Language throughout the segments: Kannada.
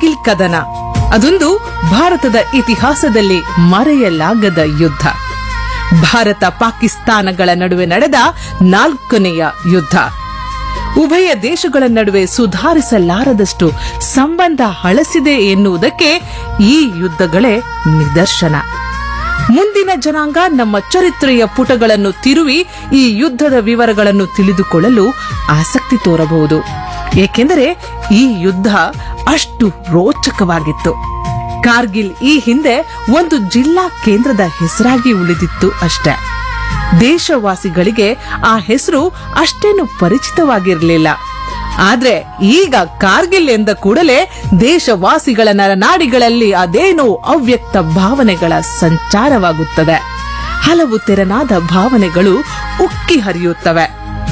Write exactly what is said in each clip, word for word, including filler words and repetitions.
ಕಾರ್ಗಿಲ್ ಕದನ ಅದೊಂದು ಭಾರತದ ಇತಿಹಾಸದಲ್ಲಿ ಮರೆಯಲಾಗದ ಯುದ್ಧ. ಭಾರತ ಪಾಕಿಸ್ತಾನಗಳ ನಡುವೆ ನಡೆದ ನಾಲ್ಕನೆಯ ಯುದ್ಧ. ಉಭಯ ದೇಶಗಳ ನಡುವೆ ಸುಧಾರಿಸಲಾರದಷ್ಟು ಸಂಬಂಧ ಹಳಸಿದೆ ಎನ್ನುವುದಕ್ಕೆ ಈ ಯುದ್ಧಗಳೇ ನಿದರ್ಶನ. ಮುಂದಿನ ಜನಾಂಗ ನಮ್ಮ ಚರಿತ್ರೆಯ ಪುಟಗಳನ್ನು ತಿರುವಿ ಈ ಯುದ್ಧದ ವಿವರಗಳನ್ನು ತಿಳಿದುಕೊಳ್ಳಲು ಆಸಕ್ತಿ ತೋರಬಹುದು. ಏಕೆಂದರೆ ಈ ಯುದ್ಧ ಅಷ್ಟು ರೋಚಕವಾಗಿತ್ತು. ಕಾರ್ಗಿಲ್ ಈ ಹಿಂದೆ ಒಂದು ಜಿಲ್ಲಾ ಕೇಂದ್ರದ ಹೆಸರಾಗಿ ಉಳಿದಿತ್ತು ಅಷ್ಟೇ. ದೇಶವಾಸಿಗಳಿಗೆ ಆ ಹೆಸರು ಅಷ್ಟೇನು ಪರಿಚಿತವಾಗಿರಲಿಲ್ಲ. ಆದ್ರೆ ಈಗ ಕಾರ್ಗಿಲ್ ಎಂದ ಕೂಡಲೇ ದೇಶವಾಸಿಗಳ ನರನಾಡಿಗಳಲ್ಲಿ ಅದೇನೋ ಅವ್ಯಕ್ತ ಭಾವನೆಗಳ ಸಂಚಾರವಾಗುತ್ತದೆ. ಹಲವು ತೆರನಾದ ಭಾವನೆಗಳು ಉಕ್ಕಿ ಹರಿಯುತ್ತವೆ.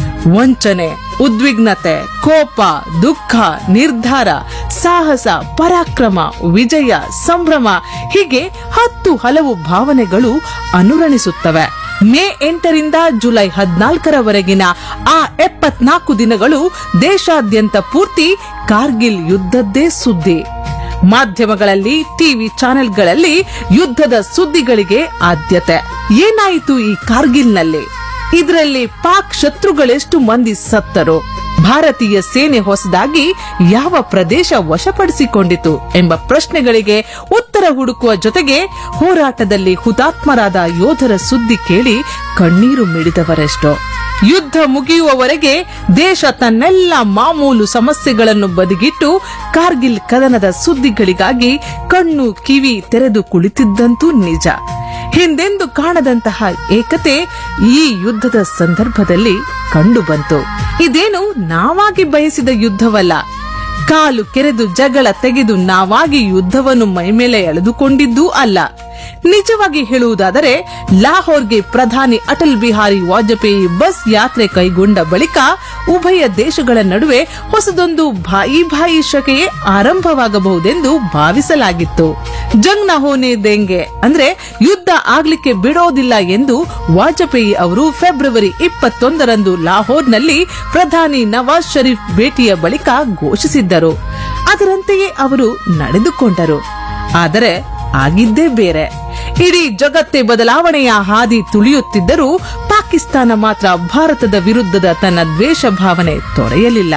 ವಂಚನೆ, ಉದ್ವಿಗ್ನತೆ, ಕೋಪ, ದುಃಖ, ನಿರ್ಧಾರ, ಸಾಹಸ, ಪರಾಕ್ರಮ, ವಿಜಯ, ಸಂಭ್ರಮ ಹೀಗೆ ಹತ್ತು ಹಲವು ಭಾವನೆಗಳು ಅನುರಣಿಸುತ್ತವೆ. ಮೇ ಎಂಟರಿಂದ ಜುಲೈ ಹದಿನಾಲ್ಕರವರೆಗಿನ ಆ ಎಪ್ಪತ್ನಾಲ್ಕು ದಿನಗಳು ದೇಶಾದ್ಯಂತ ಪೂರ್ತಿ ಕಾರ್ಗಿಲ್ ಯುದ್ಧದ್ದೇ ಸುದ್ದಿ. ಮಾಧ್ಯಮಗಳಲ್ಲಿ, ಟಿವಿ ಚಾನೆಲ್ಗಳಲ್ಲಿ ಯುದ್ಧದ ಸುದ್ದಿಗಳಿಗೆ ಆದ್ಯತೆ. ಏನಾಯಿತು ಈ ಕಾರ್ಗಿಲ್ನಲ್ಲಿ? ಇದರಲ್ಲಿ ಪಾಕ್ ಶತ್ರುಗಳೆಷ್ಟು ಮಂದಿ ಸತ್ತರು? ಭಾರತೀಯ ಸೇನೆ ಹೊಸದಾಗಿ ಯಾವ ಪ್ರದೇಶ ವಶಪಡಿಸಿಕೊಂಡಿತು ಎಂಬ ಪ್ರಶ್ನೆಗಳಿಗೆ ಉತ್ತರ ಹುಡುಕುವ ಜೊತೆಗೆ ಹೋರಾಟದಲ್ಲಿ ಹುತಾತ್ಮರಾದ ಯೋಧರ ಸುದ್ದಿ ಕೇಳಿ ಕಣ್ಣೀರು ಮಿಡಿದವರೆಷ್ಟೋ. ಯುದ್ಧ ಮುಗಿಯುವವರೆಗೆ ದೇಶ ತನ್ನೆಲ್ಲ ಮಾಮೂಲು ಸಮಸ್ಯೆಗಳನ್ನು ಬದಿಗಿಟ್ಟು ಕಾರ್ಗಿಲ್ ಕದನದ ಸುದ್ದಿಗಳಿಗಾಗಿ ಕಣ್ಣು ಕಿವಿ ತೆರೆದು ಕುಳಿತಿದ್ದಂತೂ ನಿಜ. ಹಿಂದೆಂದು ಕಾಣದಂತಹ ಏಕತೆ ಈ ಯುದ್ಧದ ಸಂದರ್ಭದಲ್ಲಿ ಕಂಡುಬಂತು. ಇದೇನು ನಾವಾಗಿ ಬಯಸಿದ ಯುದ್ಧವಲ್ಲ. ಕಾಲು ಕೆರೆದು ಜಗಳ ತೆಗೆದು ನಾವಾಗಿ ಯುದ್ಧವನ್ನು ಮೈಮೇಲೆ ಎಳೆದುಕೊಂಡಿದ್ದೂ ಅಲ್ಲ. ನಿಜವಾಗಿ ಹೇಳುವುದಾದರೆ ಲಾಹೋರ್ಗೆ ಪ್ರಧಾನಿ ಅಟಲ್ ಬಿಹಾರಿ ವಾಜಪೇಯಿ ಬಸ್ ಯಾತ್ರೆ ಕೈಗೊಂಡ ಬಳಿಕ ಉಭಯ ದೇಶಗಳ ನಡುವೆ ಹೊಸದೊಂದು ಭಾಯಿ ಭಾಯಿ ಶಕೆಯೇ ಆರಂಭವಾಗಬಹುದೆಂದು ಭಾವಿಸಲಾಗಿತ್ತು. ಜಂಗ್ ನ ಹೋನೆ ದೇಂಗೆ ಅಂದ್ರೆ ಯುದ್ಧ ಆಗ್ಲಿಕ್ಕೆ ಬಿಡೋದಿಲ್ಲ ಎಂದು ವಾಜಪೇಯಿ ಅವರು ಫೆಬ್ರವರಿ ಇಪ್ಪತ್ತೊಂದರಂದು ಲಾಹೋರ್ನಲ್ಲಿ ಪ್ರಧಾನಿ ನವಾಜ್ ಶರೀಫ್ ಭೇಟಿಯ ಬಳಿಕ ಘೋಷಿಸಿದ್ದರು. ಅದರಂತೆಯೇ ಅವರು ನಡೆದುಕೊಂಡರು. ಆದರೆ ಆಗಿದ್ದೇ ಬೇರೆ. ಇಡೀ ಜಗತ್ತೇ ಬದಲಾವಣೆಯ ಹಾದಿ ತುಳಿಯುತ್ತಿದ್ದರೂ ಪಾಕಿಸ್ತಾನ ಮಾತ್ರ ಭಾರತದ ವಿರುದ್ಧದ ತನ್ನ ದ್ವೇಷ ಭಾವನೆ ತೊರೆಯಲಿಲ್ಲ.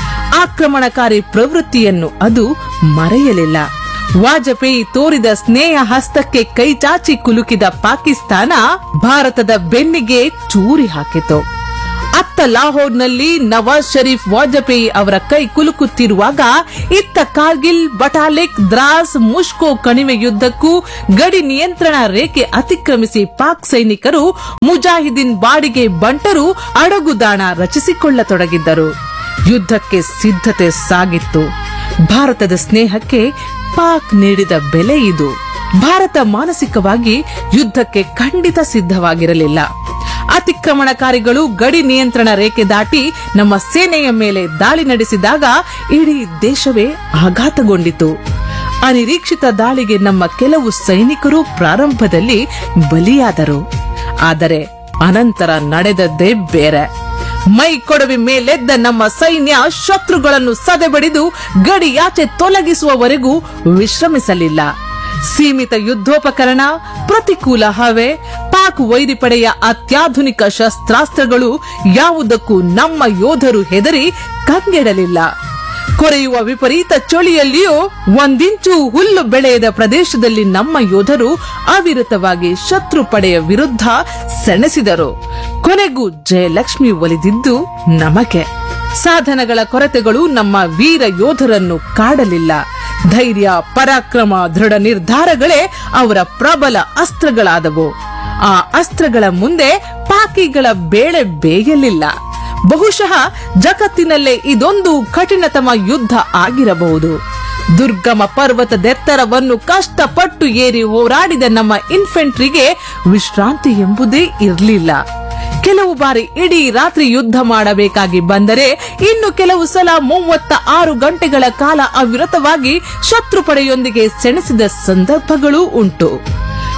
ಆಕ್ರಮಣಕಾರಿ ಪ್ರವೃತ್ತಿಯನ್ನು ಅದು ಮರೆಯಲಿಲ್ಲ. ವಾಜಪೇಯಿ ತೋರಿದ ಸ್ನೇಹ ಹಸ್ತಕ್ಕೆ ಕೈಚಾಚಿ ಕುಲುಕಿದ ಪಾಕಿಸ್ತಾನ ಭಾರತದ ಬೆನ್ನಿಗೆ ಚೂರಿ ಹಾಕಿತು. ಅತ್ತ ಲಾಹೋರ್ನಲ್ಲಿ ನವಾಜ್ ಶರೀಫ್ ವಾಜಪೇಯಿ ಅವರ ಕೈ ಕುಲುಕುತ್ತಿರುವಾಗ ಇತ್ತ ಕಾರ್ಗಿಲ್, ಬಟಾಲಿಕ್, ದ್ರಾಸ್, ಮುಷ್ಕೋ ಕಣಿವೆ ಯುದ್ಧಕ್ಕೂ ಗಡಿ ನಿಯಂತ್ರಣ ರೇಖೆ ಅತಿಕ್ರಮಿಸಿ ಪಾಕ್ ಸೈನಿಕರು ಮುಜಾಹಿದೀನ್ ಬಾಡಿಗೆ ಬಂಟರು ಅಡಗುದಾಣ ರಚಿಸಿಕೊಳ್ಳತೊಡಗಿದ್ದರು. ಯುದ್ಧಕ್ಕೆ ಸಿದ್ಧತೆ ಸಾಗಿತ್ತು. ಭಾರತದ ಸ್ನೇಹಕ್ಕೆ ಪಾಕ್ ನೀಡಿದ ಬೆಲೆ ಇದು. ಭಾರತ ಮಾನಸಿಕವಾಗಿ ಯುದ್ಧಕ್ಕೆ ಖಂಡಿತ ಸಿದ್ಧವಾಗಿರಲಿಲ್ಲ. ಅತಿಕ್ರಮಣಕಾರಿಗಳು ಗಡಿ ನಿಯಂತ್ರಣ ರೇಖೆ ದಾಟಿ ನಮ್ಮ ಸೇನೆಯ ಮೇಲೆ ದಾಳಿ ನಡೆಸಿದಾಗ ಇಡೀ ದೇಶವೇ ಆಘಾತಗೊಂಡಿತು. ಅನಿರೀಕ್ಷಿತ ದಾಳಿಗೆ ನಮ್ಮ ಕೆಲವು ಸೈನಿಕರು ಪ್ರಾರಂಭದಲ್ಲಿ ಬಲಿಯಾದರು. ಆದರೆ ಅನಂತರ ನಡೆದದ್ದೇ ಬೇರೆ. ಮೈ ಕೊಡವಿ ಮೇಲೆದ್ದ ನಮ್ಮ ಸೈನ್ಯ ಶತ್ರುಗಳನ್ನು ಸದೆಬಡಿದು ಗಡಿಯಾಚೆ ತೊಲಗಿಸುವವರೆಗೂ ವಿಶ್ರಮಿಸಲಿಲ್ಲ. ಸೀಮಿತ ಯುದ್ಧೋಪಕರಣ, ಪ್ರತಿಕೂಲ ಹವೆ, ಪಾಕ್ ವೈರಿಪಡೆಯ ಅತ್ಯಾಧುನಿಕ ಶಸ್ತ್ರಾಸ್ತ್ರಗಳು ಯಾವುದಕ್ಕೂ ನಮ್ಮ ಯೋಧರು ಹೆದರಿ ಕಂಗೆಡಲಿಲ್ಲ. ಕೊರೆಯುವ ವಿಪರೀತ ಚಳಿಯಲ್ಲಿಯೂ ಒಂದಿಂಚು ಹುಲ್ಲು ಬೆಳೆಯದ ಪ್ರದೇಶದಲ್ಲಿ ನಮ್ಮ ಯೋಧರು ಅವಿರತವಾಗಿ ಶತ್ರು ಪಡೆಯ ವಿರುದ್ಧ ಸೆಣಸಿದರು. ಕೊನೆಗೂ ಜಯಲಕ್ಷ್ಮಿ ಒಲಿದಿದ್ದು ನಮಗೆ. ಸಾಧನಗಳ ಕೊರತೆಗಳು ನಮ್ಮ ವೀರ ಯೋಧರನ್ನು ಕಾಡಲಿಲ್ಲ. ಧೈರ್ಯ, ಪರಾಕ್ರಮ, ದೃಢ ನಿರ್ಧಾರಗಳೇ ಅವರ ಪ್ರಬಲ ಅಸ್ತ್ರಗಳಾದವು. ಆ ಅಸ್ತ್ರಗಳ ಮುಂದೆ ಪಾಕಿಗಳ ಬೇಳೆ ಬೇಯಲಿಲ್ಲ. ಬಹುಶಃ ಜಗತ್ತಿನಲ್ಲೇ ಇದೊಂದು ಕಠಿಣತಮ ಯುದ್ಧ ಆಗಿರಬಹುದು. ದುರ್ಗಮ ಪರ್ವತದೆತ್ತರವನ್ನು ಕಷ್ಟಪಟ್ಟು ಏರಿ ಹೋರಾಡಿದ ನಮ್ಮ ಇನ್ಫೆಂಟ್ರಿಗೆ ವಿಶ್ರಾಂತಿ ಎಂಬುದೇ ಇರಲಿಲ್ಲ. ಕೆಲವು ಬಾರಿ ಇಡೀ ರಾತ್ರಿ ಯುದ್ಧ ಮಾಡಬೇಕಾಗಿ ಬಂದರೆ ಇನ್ನು ಕೆಲವು ಸಲ ಮೂವತ್ತ ಆರು ಗಂಟೆಗಳ ಕಾಲ ಅವಿರತವಾಗಿ ಶತ್ರು ಪಡೆಯೊಂದಿಗೆ ಸೆಣಸಿದ ಸಂದರ್ಭಗಳೂ ಉಂಟು.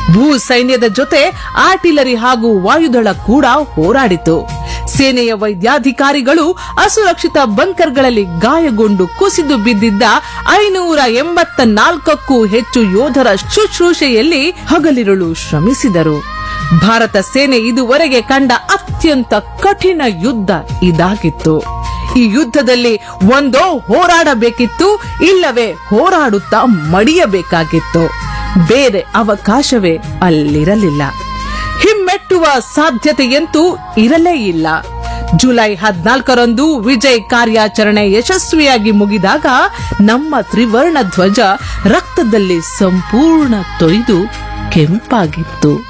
ಭೂ ಸೈನ್ಯದ ಜೊತೆ ಆರ್ಟಿಲರಿ ಹಾಗೂ ವಾಯುದಳ ಕೂಡ ಹೋರಾಡಿತು. ಸೇನೆಯ ವೈದ್ಯಾಧಿಕಾರಿಗಳು ಅಸುರಕ್ಷಿತ ಬಂಕರ್ಗಳಲ್ಲಿ ಗಾಯಗೊಂಡು ಕುಸಿದು ಬಿದ್ದಿದ್ದ ಐನೂರ ಎಂಬತ್ತ ನಾಲ್ಕಕ್ಕೂ ಹೆಚ್ಚು ಯೋಧರ ಶುಶ್ರೂಷೆಯಲ್ಲಿ ಹಗಲಿರುಳು ಶ್ರಮಿಸಿದರು. ಭಾರತ ಸೇನೆ ಇದುವರೆಗೆ ಕಂಡ ಅತ್ಯಂತ ಕಠಿಣ ಯುದ್ಧ ಇದಾಗಿತ್ತು. ಈ ಯುದ್ಧದಲ್ಲಿ ಒಂದೋ ಹೋರಾಡಬೇಕಿತ್ತು, ಇಲ್ಲವೇ ಹೋರಾಡುತ್ತಾ ಮಡಿಯಬೇಕಾಗಿತ್ತು. ಬೇರೆ ಅವಕಾಶವೇ ಅಲ್ಲಿರಲಿಲ್ಲ. ಹಿಮ್ಮೆಟ್ಟುವ ಸಾಧ್ಯತೆಯಂತೂ ಇರಲೇ ಇಲ್ಲ. ಜುಲೈ ಹದಿನಾಲ್ಕರಂದು ವಿಜಯ್ ಕಾರ್ಯಾಚರಣೆ ಯಶಸ್ವಿಯಾಗಿ ಮುಗಿದಾಗ ನಮ್ಮ ತ್ರಿವರ್ಣ ಧ್ವಜ ರಕ್ತದಲ್ಲಿ ಸಂಪೂರ್ಣ ತೊಯ್ದು ಕೆಂಪಾಗಿತ್ತು.